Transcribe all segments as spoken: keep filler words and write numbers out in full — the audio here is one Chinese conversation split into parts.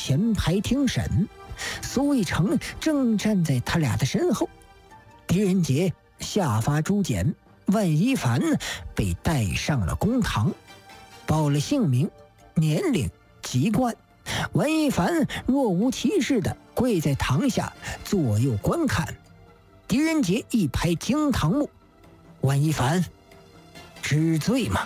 前排听审，苏卫成正站在他俩的身后。狄仁杰下发朱简，万一凡被带上了公堂，报了姓名、年龄、籍贯。万一凡若无其事地跪在堂下，左右观看。狄仁杰一拍惊堂木：“万一凡，知罪吗？”“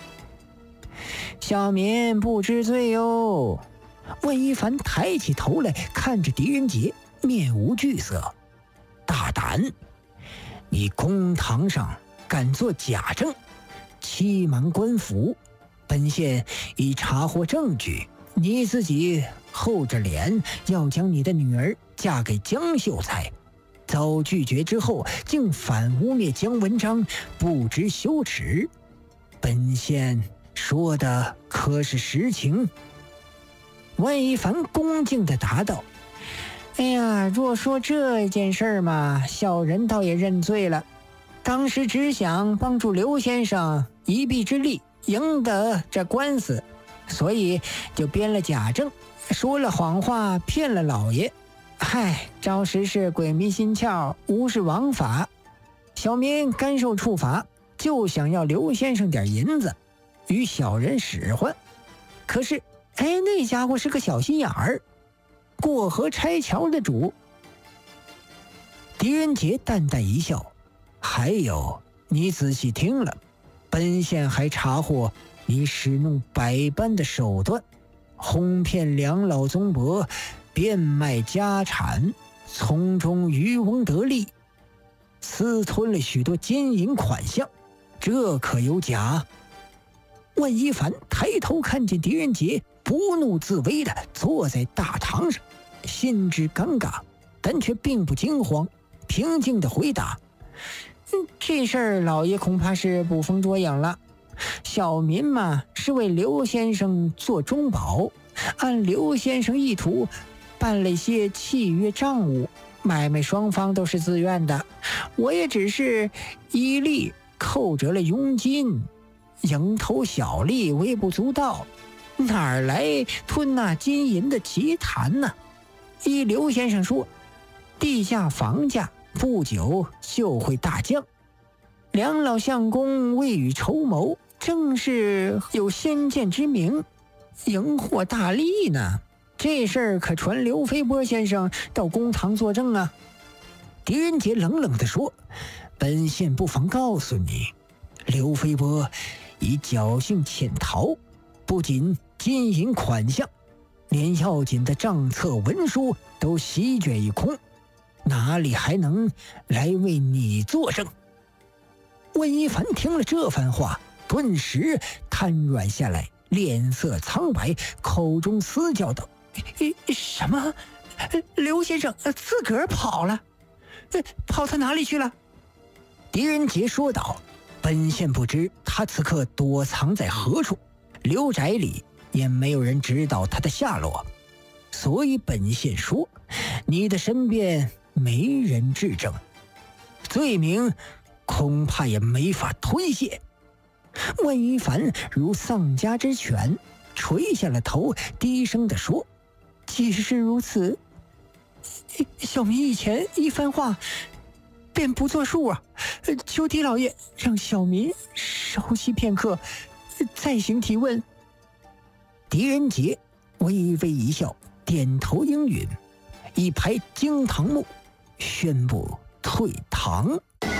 小民不知罪哟。”万一凡抬起头来看着狄仁杰，面无惧色：“大胆！你公堂上敢做假证，欺瞒官府，本县已查获证据。你自己厚着脸要将你的女儿嫁给江秀才，遭拒绝之后竟反污蔑江文章，不知羞耻。本县说的可是实情？”万一凡恭敬地答道：“哎呀，若说这件事嘛，小人倒也认罪了。当时只想帮助刘先生一臂之力赢得这官司，所以就编了假证，说了谎话，骗了老爷。嗨，着实是鬼迷心窍，无视王法。小民甘受处罚，就想要刘先生点银子，与小人使唤。可是，哎，那家伙是个小心眼儿，过河拆桥的主。”狄仁杰淡淡一笑：“还有，你仔细听了，本县还查获你使弄百般的手段，哄骗两老宗伯，变卖家产，从中渔翁得利，私吞了许多金银款项，这可有假？”万一凡抬头看见狄仁杰不怒自威地坐在大堂上，心知尴尬，但却并不惊慌，平静地回答：“嗯，这事儿老爷恐怕是捕风捉影了。小民嘛，是为刘先生做中保，按刘先生意图办了一些契约账务，买卖双方都是自愿的，我也只是依例扣折了佣金，蝇头小利，微不足道，哪儿来吞那金银的奇谈呢？依刘先生说，地价房价不久就会大降，两老相公未雨绸缪，正是有先见之明，赢获大利呢。这事儿可传刘飞波先生到公堂作证啊。”狄仁杰冷冷地说：“本县不妨告诉你，刘飞波已侥幸潜逃，不仅金银款项，连要紧的账册文书都席卷一空，哪里还能来为你作证？”温一凡听了这番话，顿时瘫软下来，脸色苍白，口中嘶叫道：“什么？刘先生自个儿跑了？跑他哪里去了？”狄仁杰说道：“本县不知他此刻躲藏在何处，刘宅里也没有人知道他的下落，所以本县说你的身边没人质证，罪名恐怕也没法推卸。”万一凡如丧家之犬，垂下了头，低声地说：“既是如此，小民以前一番话便不作数啊，求狄老爷让小民稍息片刻，再行提问。”狄仁杰微微一笑，点头应允，一拍惊堂木，宣布退堂。